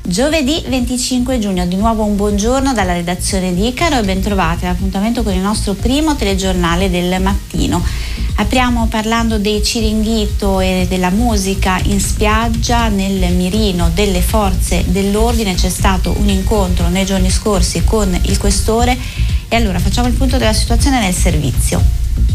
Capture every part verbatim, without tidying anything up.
Giovedì venticinque giugno, di nuovo un buongiorno dalla redazione di Icaro e bentrovati all'appuntamento con il nostro primo telegiornale del mattino. Apriamo parlando dei Ciringhito e della musica in spiaggia. Nel mirino delle forze dell'ordine c'è stato un incontro nei giorni scorsi con il questore e allora facciamo il punto della situazione nel servizio.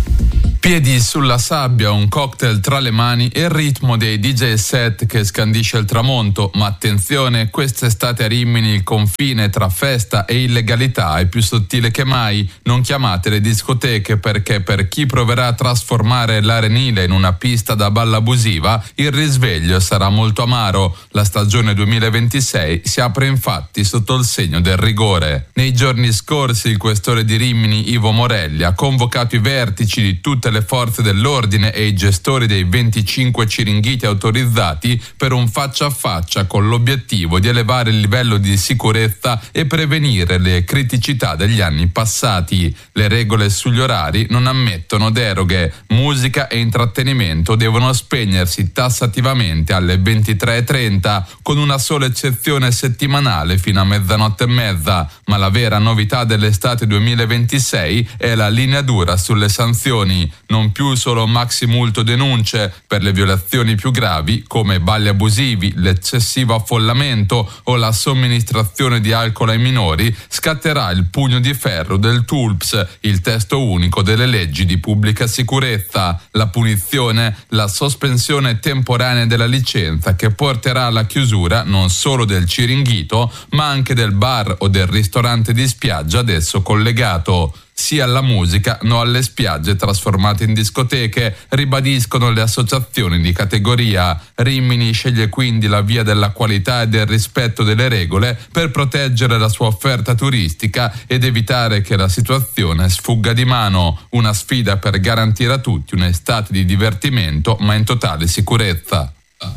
Piedi sulla sabbia, un cocktail tra le mani e il ritmo dei D J set che scandisce il tramonto. Ma attenzione, quest'estate a Rimini il confine tra festa e illegalità è più sottile che mai. Non chiamate le discoteche perché per chi proverà a trasformare l'Arenile in una pista da balla abusiva, il risveglio sarà molto amaro. La stagione duemilaventisei si apre infatti sotto il segno del rigore. Nei giorni scorsi il questore di Rimini, Ivo Morelli, ha convocato i vertici di tutte le le forze dell'ordine e i gestori dei venticinque ciringhiti autorizzati per un faccia a faccia con l'obiettivo di elevare il livello di sicurezza e prevenire le criticità degli anni passati. Le regole sugli orari non ammettono deroghe. Musica e intrattenimento devono spegnersi tassativamente alle ventitré e trenta, con una sola eccezione settimanale fino a mezzanotte e mezza. Ma la vera novità dell'estate duemilaventisei è la linea dura sulle sanzioni. Non più solo maxi multo denunce per le violazioni più gravi come balli abusivi, l'eccessivo affollamento o la somministrazione di alcol ai minori, scatterà il pugno di ferro del T U L P S, il testo unico delle leggi di pubblica sicurezza. La punizione, la sospensione temporanea della licenza che porterà alla chiusura non solo del ciringhito ma anche del bar o del ristorante di spiaggia ad esso collegato. Sì alla musica, no alle spiagge trasformate in discoteche, ribadiscono le associazioni di categoria. Rimini sceglie quindi la via della qualità e del rispetto delle regole per proteggere la sua offerta turistica ed evitare che la situazione sfugga di mano. Una sfida per garantire a tutti un'estate di divertimento ma in totale sicurezza.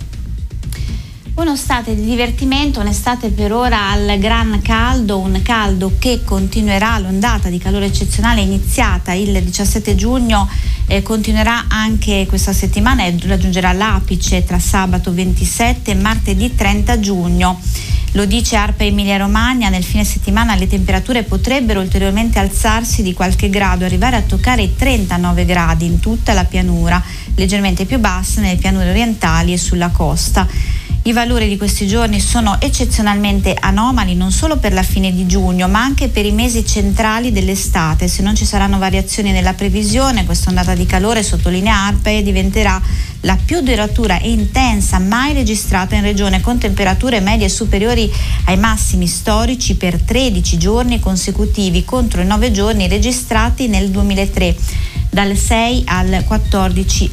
Un'estate di divertimento, un'estate per ora al gran caldo, un caldo che continuerà, l'ondata di calore eccezionale iniziata il diciassette giugno, eh, continuerà anche questa settimana e raggiungerà l'apice tra sabato ventisette e martedì trenta giugno. Lo dice ARPA Emilia Romagna, nel fine settimana le temperature potrebbero ulteriormente alzarsi di qualche grado, arrivare a toccare i trentanove gradi in tutta la pianura, leggermente più basse nelle pianure orientali e sulla costa. I valori di questi giorni sono eccezionalmente anomali non solo per la fine di giugno ma anche per i mesi centrali dell'estate. Se non ci saranno variazioni nella previsione, questa ondata di calore, sottolinea ARPA, diventerà la più duratura e intensa mai registrata in regione, con temperature medie superiori ai massimi storici per tredici giorni consecutivi contro i nove giorni registrati nel duemilatré. Dal sei al quattordici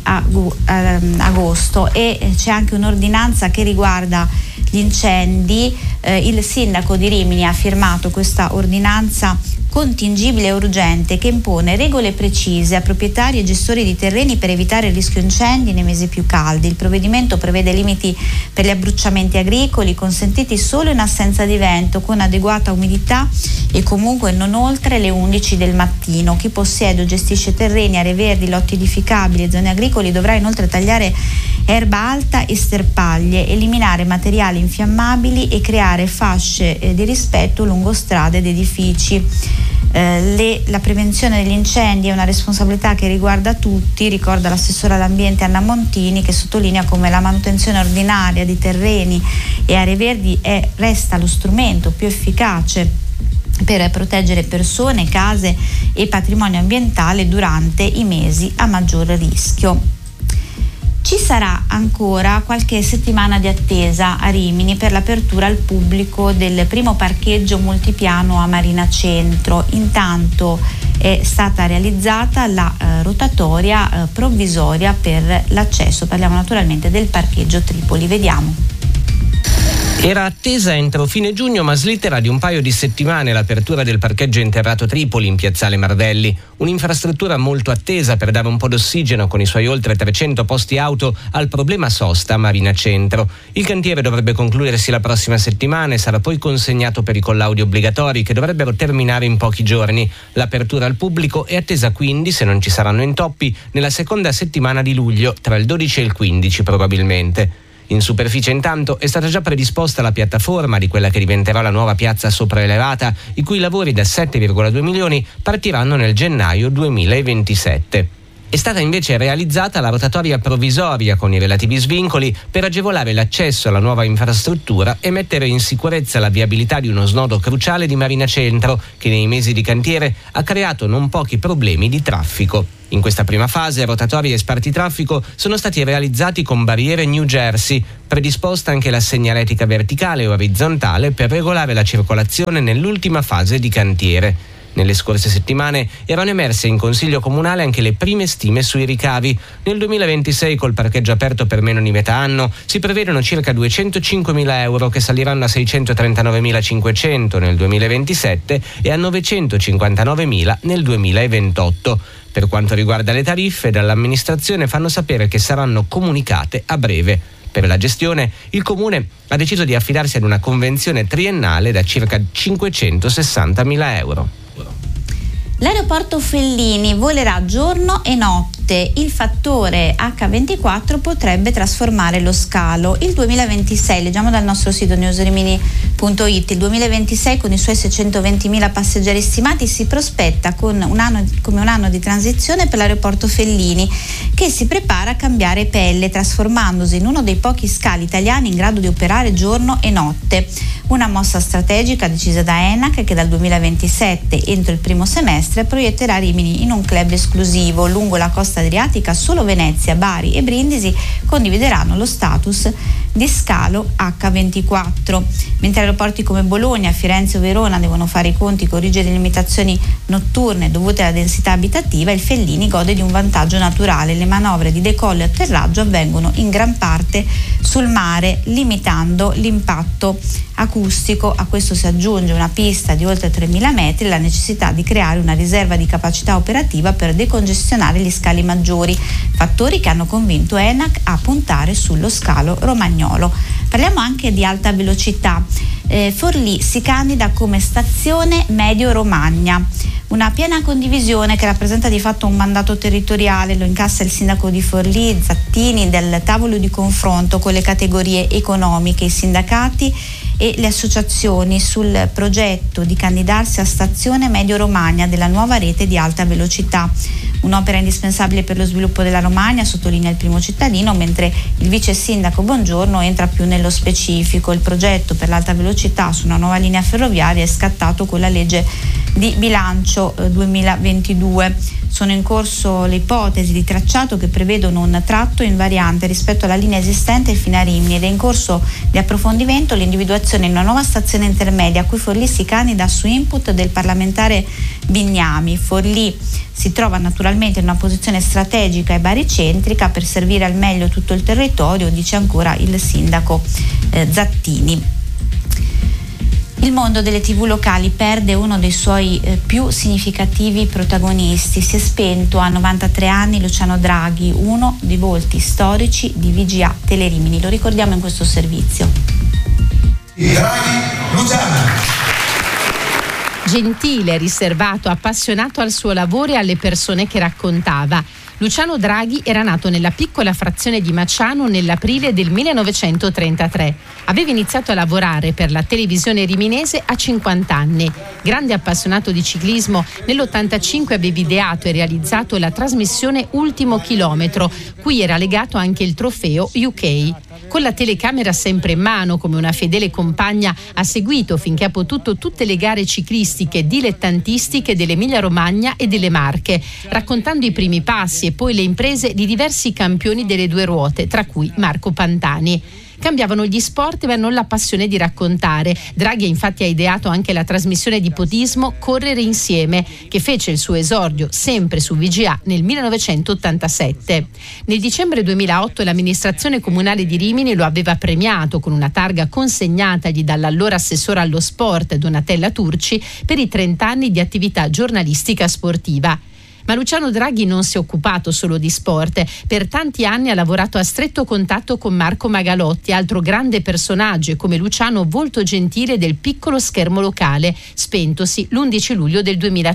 agosto, e c'è anche un'ordinanza che riguarda gli incendi. Eh, il sindaco di Rimini ha firmato questa ordinanza contingibile e urgente che impone regole precise a proprietari e gestori di terreni per evitare il rischio incendi nei mesi più caldi. Il provvedimento prevede limiti per gli abbruciamenti agricoli consentiti solo in assenza di vento, con adeguata umidità e comunque non oltre le undici del mattino. Chi possiede o gestisce terreni, aree verdi, lotti edificabili e zone agricole dovrà inoltre tagliare erba alta e sterpaglie, eliminare materiali infiammabili e creare fasce eh, di rispetto lungo strade ed edifici. Eh, le, la prevenzione degli incendi è una responsabilità che riguarda tutti, ricorda l'assessora all'ambiente Anna Montini, che sottolinea come la manutenzione ordinaria di terreni e aree verdi è, resta lo strumento più efficace per proteggere persone, case e patrimonio ambientale durante i mesi a maggior rischio. Ci sarà ancora qualche settimana di attesa a Rimini per l'apertura al pubblico del primo parcheggio multipiano a Marina Centro. Intanto è stata realizzata la eh, rotatoria eh, provvisoria per l'accesso. Parliamo naturalmente del parcheggio Tripoli. Vediamo. Era attesa entro fine giugno, ma slitterà di un paio di settimane l'apertura del parcheggio interrato Tripoli in piazzale Marvelli. Un'infrastruttura molto attesa per dare un po' d'ossigeno con i suoi oltre trecento posti auto al problema sosta a Marina Centro. Il cantiere dovrebbe concludersi la prossima settimana e sarà poi consegnato per i collaudi obbligatori che dovrebbero terminare in pochi giorni. L'apertura al pubblico è attesa quindi, se non ci saranno intoppi, nella seconda settimana di luglio, tra il dodici e il quindici probabilmente. In superficie intanto è stata già predisposta la piattaforma di quella che diventerà la nuova piazza sopraelevata, i cui lavori da sette virgola due milioni partiranno nel gennaio duemilaventisette. È stata invece realizzata la rotatoria provvisoria con i relativi svincoli per agevolare l'accesso alla nuova infrastruttura e mettere in sicurezza la viabilità di uno snodo cruciale di Marina Centro, che nei mesi di cantiere ha creato non pochi problemi di traffico. In questa prima fase rotatorie e spartitraffico sono stati realizzati con barriere New Jersey, predisposta anche la segnaletica verticale e orizzontale per regolare la circolazione nell'ultima fase di cantiere. Nelle scorse settimane erano emerse in Consiglio Comunale anche le prime stime sui ricavi. Nel duemilaventisei, col parcheggio aperto per meno di metà anno, si prevedono circa duecentocinquemila euro che saliranno a seicentotrentanovanovamilacinquecento nel duemilaventisette e a novecentocinquantanovemila nel duemilaventotto. Per quanto riguarda le tariffe, dall'amministrazione fanno sapere che saranno comunicate a breve. Per la gestione, il Comune ha deciso di affidarsi ad una convenzione triennale da circa cinquecentosessantamila euro. L'aeroporto Fellini volerà giorno e notte. Il fattore acca ventiquattro potrebbe trasformare lo scalo. Il duemilaventisei, leggiamo dal nostro sito newsrimini punto it, il duemilaventisei con i suoi seicentoventimila passeggeri stimati si prospetta con un anno, come un anno di transizione per l'aeroporto Fellini, che si prepara a cambiare pelle, trasformandosi in uno dei pochi scali italiani in grado di operare giorno e notte. Una mossa strategica decisa da ENAC che dal duemilaventisette, entro il primo semestre, proietterà Rimini in un club esclusivo. Lungo la costa adriatica solo Venezia, Bari e Brindisi condivideranno lo status di scalo acca ventiquattro, mentre aeroporti come Bologna, Firenze o Verona devono fare i conti con rigide limitazioni notturne dovute alla densità abitativa. Il Fellini gode di un vantaggio naturale: le manovre di decollo e atterraggio avvengono in gran parte sul mare, limitando l'impatto acustico. A questo si aggiunge una pista di oltre tremila metri e la necessità di creare una riserva di capacità operativa per decongestionare gli scali maggiori, fattori che hanno convinto ENAC a puntare sullo scalo romagnolo. Parliamo anche di alta velocità. Eh, Forlì si candida come stazione Medio-Romagna. Una piena condivisione che rappresenta di fatto un mandato territoriale, lo incassa il sindaco di Forlì, Zattini, del tavolo di confronto con le categorie economiche, i sindacati e le associazioni sul progetto di candidarsi a stazione Medio-Romagna della nuova rete di alta velocità. Un'opera indispensabile per lo sviluppo della Romagna, sottolinea il primo cittadino, mentre il vice sindaco Bongiorno entra più nello specifico. Il progetto per l'alta velocità su una nuova linea ferroviaria è scattato con la legge di bilancio eh, duemilaventidue. Sono in corso le ipotesi di tracciato che prevedono un tratto in variante rispetto alla linea esistente fino a Rimini ed è in corso di approfondimento l'individuazione di una nuova stazione intermedia a cui Forlì si candida su input del parlamentare Bignami. Forlì si trova naturalmente in una posizione strategica e baricentrica per servire al meglio tutto il territorio, dice ancora il sindaco eh, Zattini. Il mondo delle tivù locali perde uno dei suoi eh, più significativi protagonisti. Si è spento a novantatré anni Luciano Draghi, uno dei volti storici di V G A Telerimini. Lo ricordiamo in questo servizio. Draghi Luciano. Gentile, riservato, appassionato al suo lavoro e alle persone che raccontava. Luciano Draghi era nato nella piccola frazione di Maciano nell'aprile del millenovecentotrentatré. Aveva iniziato a lavorare per la televisione riminese a cinquanta anni. Grande appassionato di ciclismo, nell'ottantacinque aveva ideato e realizzato la trasmissione Ultimo Chilometro, cui era legato anche il trofeo U K. Con la telecamera sempre in mano, come una fedele compagna, ha seguito finché ha potuto tutte le gare ciclistiche dilettantistiche dell'Emilia-Romagna e delle Marche, raccontando i primi passi e poi le imprese di diversi campioni delle due ruote, tra cui Marco Pantani. Cambiavano gli sport ma non la passione di raccontare. Draghi infatti ha ideato anche la trasmissione di podismo Correre Insieme, che fece il suo esordio sempre su V G A nel millenovecentottantasette. Nel dicembre duemilaotto l'amministrazione comunale di Rimini lo aveva premiato con una targa consegnatagli dall'allora assessore allo sport Donatella Turci per i trenta anni di attività giornalistica sportiva. Ma Luciano Draghi non si è occupato solo di sport. Per tanti anni ha lavorato a stretto contatto con Marco Magalotti, altro grande personaggio e come Luciano volto gentile del piccolo schermo locale, spentosi l'undici luglio del duemilatré.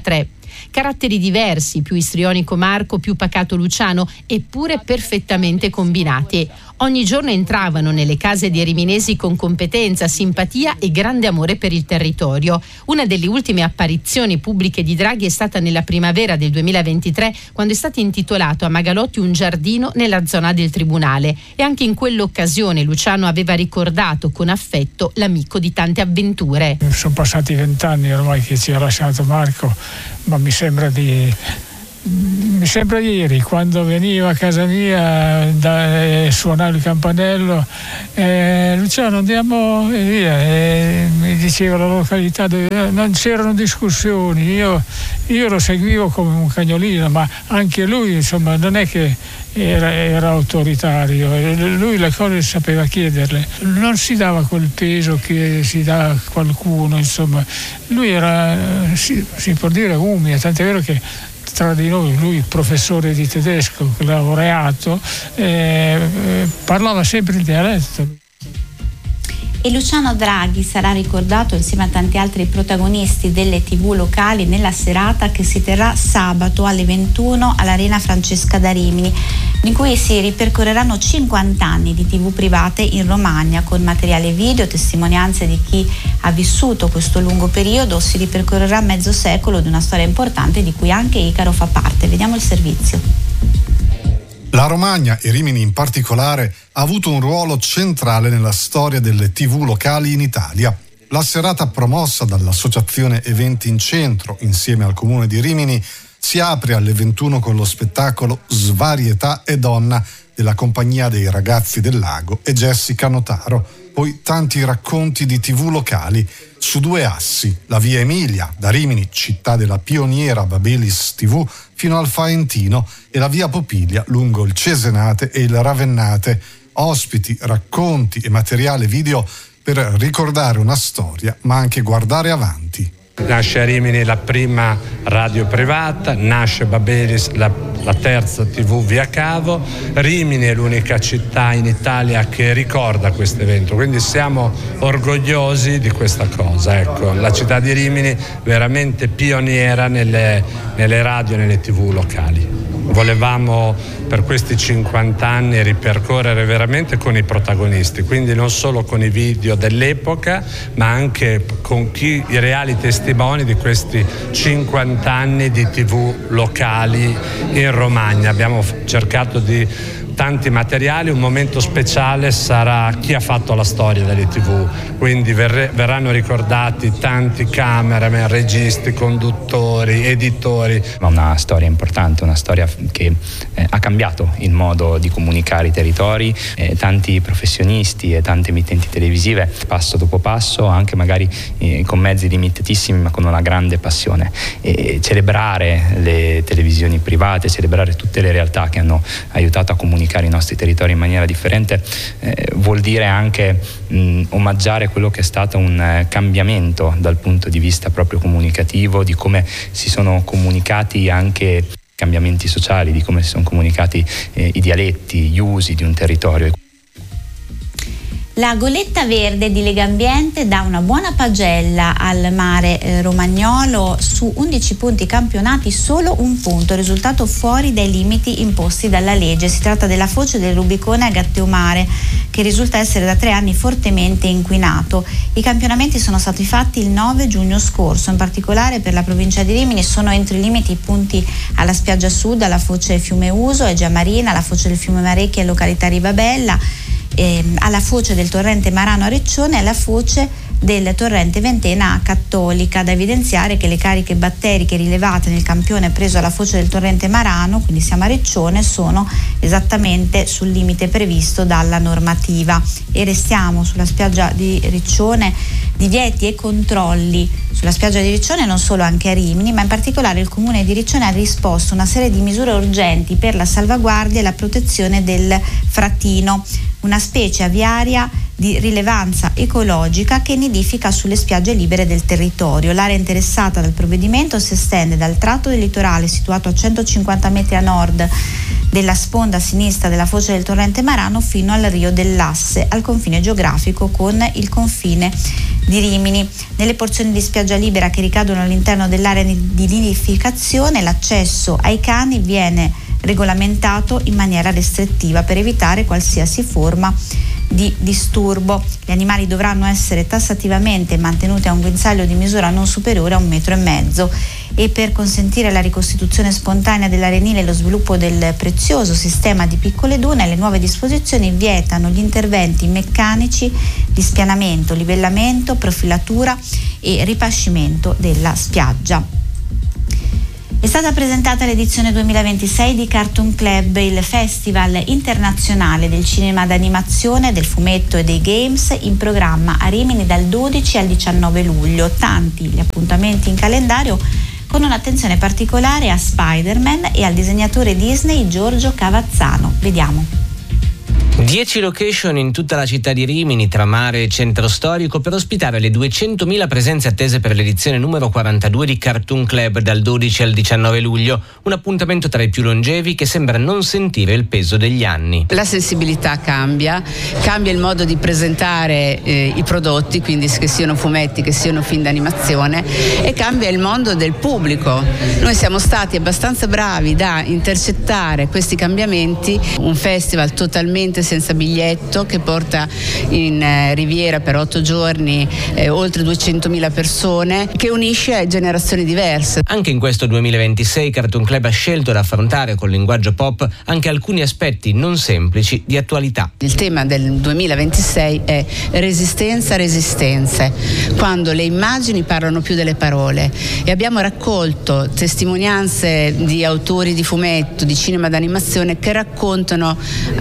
Caratteri diversi, più istrionico Marco, più pacato Luciano, eppure perfettamente combinati. Ogni giorno entravano nelle case dei riminesi con competenza, simpatia e grande amore per il territorio. Una delle ultime apparizioni pubbliche di Draghi è stata nella primavera del duemilaventitré, quando è stato intitolato a Magalotti un giardino nella zona del Tribunale, e anche in quell'occasione Luciano aveva ricordato con affetto l'amico di tante avventure. Sono passati vent'anni ormai che ci ha lasciato Marco, ma mi sembra di... Mi sembra ieri, quando veniva a casa mia da, e suonava il campanello, eh, Luciano andiamo via, e mi diceva la località dove non c'erano discussioni, io, io lo seguivo come un cagnolino, ma anche lui insomma non è che era, era autoritario, lui le cose sapeva chiederle, non si dava quel peso che si dà a qualcuno, insomma lui era, si, si può dire, umile, tant'è vero che tra di noi, lui professore di tedesco, laureato, eh, parlava sempre il dialetto. E Luciano Draghi sarà ricordato insieme a tanti altri protagonisti delle tivù locali nella serata che si terrà sabato alle ventuno all'Arena Francesca da Rimini, in cui si ripercorreranno cinquanta anni di tivù private in Romagna con materiale video, testimonianze di chi ha vissuto questo lungo periodo. Si ripercorrerà mezzo secolo di una storia importante di cui anche Icaro fa parte. Vediamo il servizio. La Romagna, e Rimini in particolare, ha avuto un ruolo centrale nella storia delle tivù locali in Italia. La serata promossa dall'associazione Eventi in Centro, insieme al comune di Rimini, si apre alle ventuno con lo spettacolo Svarietà e Donna della Compagnia dei Ragazzi del Lago e Jessica Notaro. Poi tanti racconti di tivù locali su due assi, la via Emilia, da Rimini, città della pioniera Babelis tivù, fino al Faentino, e la via Popiglia lungo il Cesenate e il Ravennate. Ospiti, racconti e materiale video per ricordare una storia, ma anche guardare avanti. Nasce a Rimini la prima radio privata, nasce Babelis, la, la terza tivù via cavo. Rimini è l'unica città in Italia che ricorda questo evento, quindi siamo orgogliosi di questa cosa. Ecco, la città di Rimini veramente pioniera nelle, nelle radio e nelle tivù locali. Volevamo per questi cinquanta anni ripercorrere veramente con i protagonisti, quindi non solo con i video dell'epoca, ma anche con chi, i reali testimoni di questi cinquanta anni di tivù locali in Romagna. Abbiamo cercato di tanti materiali, un momento speciale sarà chi ha fatto la storia delle tivù, quindi verre, verranno ricordati tanti cameraman, registi, conduttori, editori. Ma una storia importante, una storia che eh, ha cambiato il modo di comunicare i territori, eh, tanti professionisti e tante emittenti televisive, passo dopo passo, anche magari eh, con mezzi limitatissimi ma con una grande passione. E celebrare le televisioni private, celebrare tutte le realtà che hanno aiutato a comunicare i nostri territori in maniera differente, eh, vuol dire anche mh, omaggiare quello che è stato un eh, cambiamento dal punto di vista proprio comunicativo, di come si sono comunicati anche cambiamenti sociali, di come si sono comunicati eh, i dialetti, gli usi di un territorio. La Goletta Verde di Legambiente dà una buona pagella al mare eh, romagnolo. Su undici punti campionati solo un punto, risultato fuori dai limiti imposti dalla legge. Si tratta della foce del Rubicone a Gatteomare, che risulta essere da tre anni fortemente inquinato. I campionamenti sono stati fatti il nove giugno scorso. In particolare per la provincia di Rimini sono entro i limiti i punti alla spiaggia sud, alla foce Fiume Uso e Giamarina, alla foce del Fiume Marecchia e località Ribabella, Eh, alla foce del torrente Marano a Reccione e alla foce del torrente Ventena a Cattolica. Da evidenziare che le cariche batteriche rilevate nel campione preso alla foce del torrente Marano, quindi siamo a Reccione, sono esattamente sul limite previsto dalla normativa. E restiamo sulla spiaggia di Riccione. Divieti e controlli sulla spiaggia di Riccione, non solo, anche a Rimini, ma in particolare il comune di Riccione ha disposto una serie di misure urgenti per la salvaguardia e la protezione del frattino, una specie aviaria di rilevanza ecologica che nidifica sulle spiagge libere del territorio. L'area interessata dal provvedimento si estende dal tratto del litorale situato a centocinquanta metri a nord della sponda sinistra della foce del torrente Marano fino al Rio dell'Asse, al confine geografico con il confine di Rimini. Nelle porzioni di spiaggia libera che ricadono all'interno dell'area di nidificazione, l'accesso ai cani viene regolamentato in maniera restrittiva per evitare qualsiasi forma di disturbo. Gli animali dovranno essere tassativamente mantenuti a un guinzaglio di misura non superiore a un metro e mezzo, e per consentire la ricostituzione spontanea dell'arenile e lo sviluppo del prezioso sistema di piccole dune, le nuove disposizioni vietano gli interventi meccanici di spianamento, livellamento, profilatura e ripascimento della spiaggia. È stata presentata l'edizione duemilaventisei di Cartoon Club, il festival internazionale del cinema d'animazione, del fumetto e dei games, in programma a Rimini dal dodici al diciannove luglio. Tanti gli appuntamenti in calendario, con un'attenzione particolare a Spider-Man e al disegnatore Disney Giorgio Cavazzano. Vediamo. Dieci location in tutta la città di Rimini, tra mare e centro storico, per ospitare le duecentomila presenze attese per l'edizione numero quarantadue di Cartoon Club dal dodici al diciannove luglio, un appuntamento tra i più longevi che sembra non sentire il peso degli anni. La sensibilità cambia, cambia il modo di presentare eh, i prodotti, quindi che siano fumetti, che siano film d'animazione, e cambia il mondo del pubblico. Noi siamo stati abbastanza bravi da intercettare questi cambiamenti, un festival totalmente senza biglietto che porta in eh, Riviera per otto giorni eh, oltre duecentomila persone, che unisce generazioni diverse. Anche in questo duemilaventisei Cartoon Club ha scelto di affrontare col linguaggio pop anche alcuni aspetti non semplici di attualità. Il tema del duemilaventisei è resistenza, resistenze, quando le immagini parlano più delle parole, e abbiamo raccolto testimonianze di autori di fumetto, di cinema d'animazione, che raccontano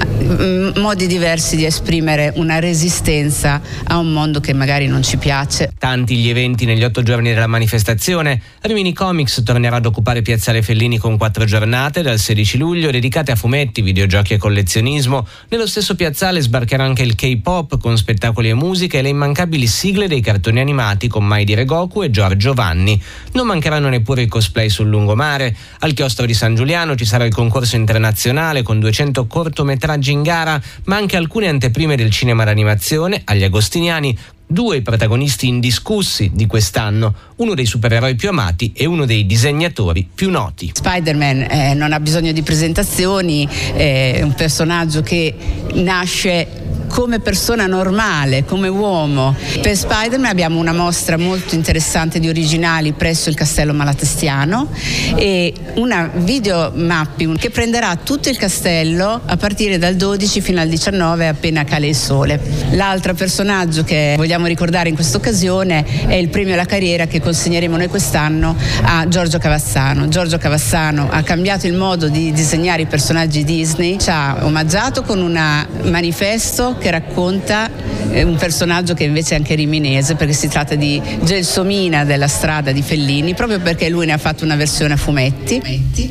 modi diversi di esprimere una resistenza a un mondo che magari non ci piace. Tanti gli eventi negli otto giorni della manifestazione. Rimini Comics tornerà ad occupare Piazzale Fellini con quattro giornate dal sedici luglio dedicate a fumetti, videogiochi e collezionismo. Nello stesso piazzale sbarcherà anche il K-pop con spettacoli e musica e le immancabili sigle dei cartoni animati con Mai Dire Goku e Giorgio Vanni. Non mancheranno neppure i cosplay sul lungomare. Al chiostro di San Giuliano ci sarà il concorso internazionale con duecento cortometraggi in gara, ma anche alcune anteprime del cinema d'animazione. Agli Agostiniani due i protagonisti indiscussi di quest'anno, uno dei supereroi più amati e uno dei disegnatori più noti. Spider-Man eh, non ha bisogno di presentazioni, è un personaggio che nasce come persona normale, come uomo. Per Spider-Man abbiamo una mostra molto interessante di originali presso il Castello Malatestiano e una video mapping che prenderà tutto il castello a partire dal dodici fino al diciannove, appena cala il sole. L'altro personaggio che vogliamo ricordare in questa occasione è il premio alla carriera che consegneremo noi quest'anno a Giorgio Cavazzano. Giorgio Cavazzano ha cambiato il modo di disegnare i personaggi Disney, ci ha omaggiato con un manifesto che racconta un personaggio che invece è anche riminese, perché si tratta di Gelsomina della strada di Fellini, proprio perché lui ne ha fatto una versione a fumetti.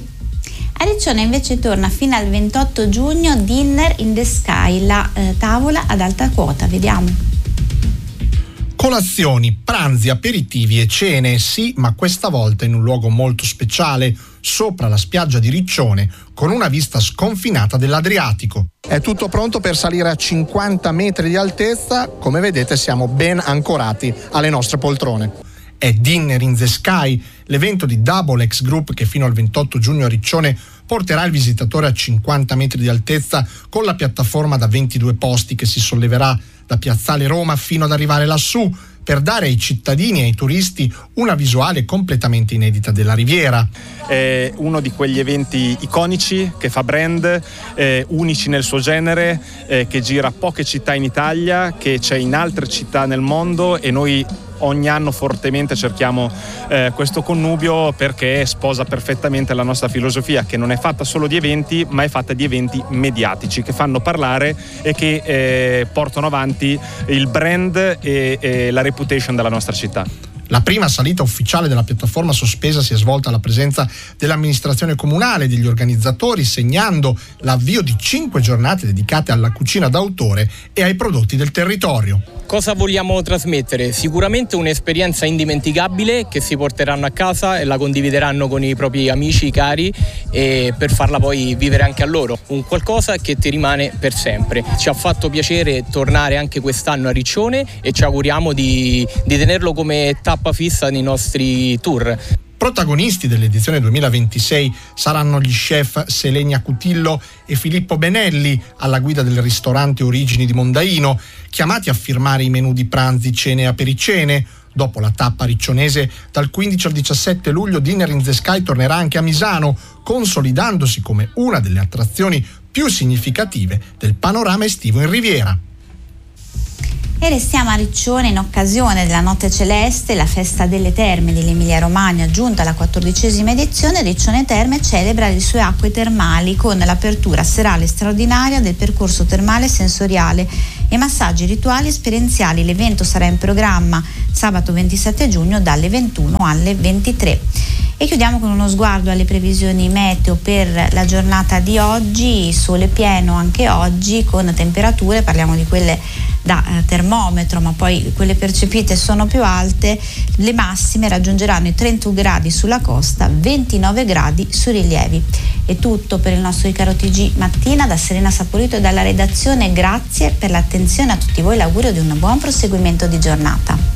A Riccione invece torna fino al ventotto giugno Dinner in the Sky, la eh, tavola ad alta quota. Vediamo. Colazioni, pranzi, aperitivi e cene, sì, ma questa volta in un luogo molto speciale, sopra la spiaggia di Riccione, con una vista sconfinata dell'Adriatico. È tutto pronto per salire a cinquanta metri di altezza, come vedete siamo ben ancorati alle nostre poltrone. È Dinner in the Sky, l'evento di Double X Group che fino al ventotto giugno a Riccione porterà il visitatore a cinquanta metri di altezza con la piattaforma da ventidue posti che si solleverà da Piazzale Roma fino ad arrivare lassù, per dare ai cittadini e ai turisti una visuale completamente inedita della Riviera. È uno di quegli eventi iconici che fa brand, eh, unici nel suo genere, eh, che gira poche città in Italia, che c'è in altre città nel mondo, e noi ogni anno fortemente cerchiamo eh, questo connubio perché sposa perfettamente la nostra filosofia, che non è fatta solo di eventi, ma è fatta di eventi mediatici che fanno parlare e che eh, portano avanti il brand e, e la reputation della nostra città. La prima salita ufficiale della piattaforma sospesa si è svolta alla presenza dell'amministrazione comunale e degli organizzatori, segnando l'avvio di cinque giornate dedicate alla cucina d'autore e ai prodotti del territorio. Cosa vogliamo trasmettere? Sicuramente un'esperienza indimenticabile che si porteranno a casa e la condivideranno con i propri amici, cari, e per farla poi vivere anche a loro. Un qualcosa che ti rimane per sempre. Ci ha fatto piacere tornare anche quest'anno a Riccione e ci auguriamo di, di tenerlo come tappa fissa nei nostri tour. Protagonisti dell'edizione duemilaventisei saranno gli chef Selenia Cutillo e Filippo Benelli, alla guida del ristorante Origini di Mondaino, chiamati a firmare i menù di pranzi, cene e apericene. Dopo la tappa riccionese, dal quindici al diciassette luglio Dinner in the Sky tornerà anche a Misano, consolidandosi come una delle attrazioni più significative del panorama estivo in Riviera. E restiamo a Riccione in occasione della Notte Celeste, la festa delle terme dell'Emilia Romagna, giunta alla quattordicesima edizione. Riccione Terme celebra le sue acque termali con l'apertura serale straordinaria del percorso termale sensoriale e massaggi rituali esperienziali. L'evento sarà in programma sabato ventisette giugno dalle ventuno alle ventitré. E chiudiamo con uno sguardo alle previsioni meteo per la giornata di oggi. Sole pieno anche oggi, con temperature, parliamo di quelle da eh, termometro, ma poi quelle percepite sono più alte. Le massime raggiungeranno i trentuno gradi sulla costa, ventinove gradi sui rilievi. È tutto per il nostro Icaro T G mattina. Da Serena Saporito e dalla redazione, grazie per l'attenzione a tutti voi, l'augurio di un buon proseguimento di giornata.